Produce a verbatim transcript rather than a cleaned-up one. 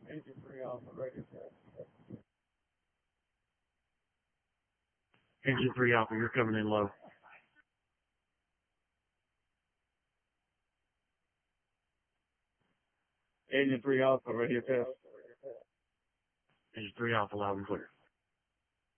Engine three Alpha, radio test. Engine three Alpha, you're coming in low. Engine three Alpha, radio test. Engine three Alpha, loud and clear.